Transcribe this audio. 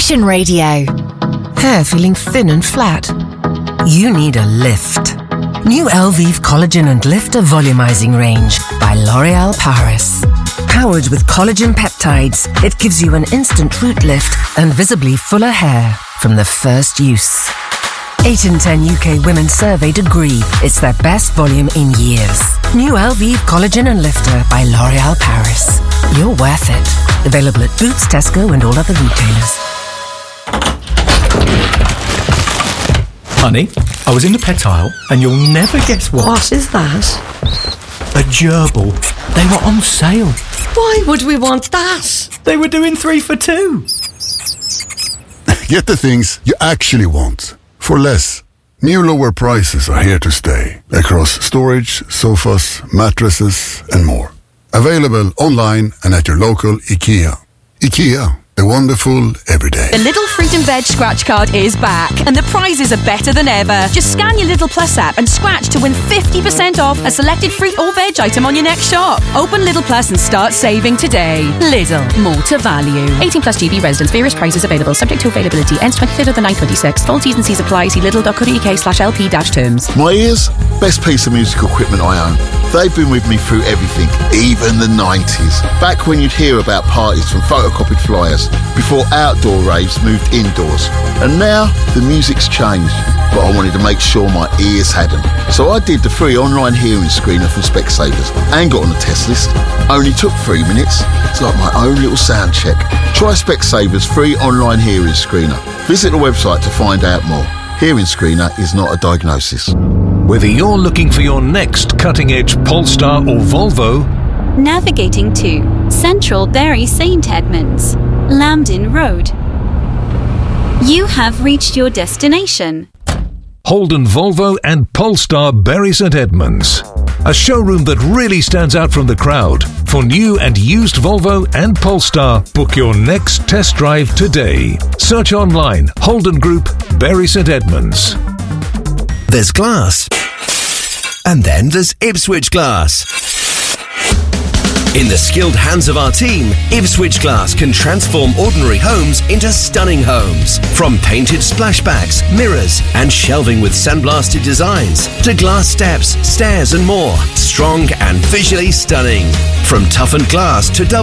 Station Radio. Hair feeling thin and flat? You need a lift. New Elvive Collagen and Lifter Volumizing Range by L'Oréal Paris. Powered with collagen peptides, it gives you an instant root lift and visibly fuller hair from the first use. 8 in 10 UK women surveyed agree it's their best volume in years. New Elvive Collagen and Lifter by L'Oréal Paris. You're worth it. Available at Boots, Tesco and all other retailers. Honey, I was in the pet aisle and you'll never guess what. What is that? A gerbil. They were on sale. Why would we want that? They were doing 3 for 2. Get the things you actually want for less. New lower prices are here to stay across storage, sofas, mattresses and more. Available online and at your local IKEA. IKEA. The wonderful everyday. The Lidl Fruit and Veg scratch card is back and the prizes are better than ever. Just scan your Lidl Plus app and scratch to win 50% off a selected fruit or veg item on your next shop. Open Lidl Plus and start saving today. Lidl, more to value. 18 plus GB residents. Various prices available. Subject to availability. Ends 23rd of the 9/26. Full T's and C's apply. See lidl.co.uk/LP-terms. My ears, best piece of musical equipment I own. They've been with me through everything, even the 90s. Back when you'd hear about parties from photocopied flyers, before outdoor raves moved indoors. And now, the music's changed, but I wanted to make sure my ears had them. So I did the free online hearing screener from Specsavers and got on the test list. Only took 3 minutes. It's like my own little sound check. Try Specsavers free online hearing screener. Visit the website to find out more. Hearing screener is not a diagnosis. Whether you're looking for your next cutting-edge Polestar or Volvo, navigating to Central Bury St Edmunds, Lambden Road. You have reached your destination. Holden Volvo and Polestar Bury St Edmunds. A showroom that really stands out from the crowd. For new and used Volvo and Polestar, book your next test drive today. Search online, Holden Group, Bury St Edmunds. There's glass. And then there's Ipswich Glass. In the skilled hands of our team, Ipswich Glass can transform ordinary homes into stunning homes. From painted splashbacks, mirrors, and shelving with sandblasted designs, to glass steps, stairs and more. Strong and visually stunning. From toughened glass to double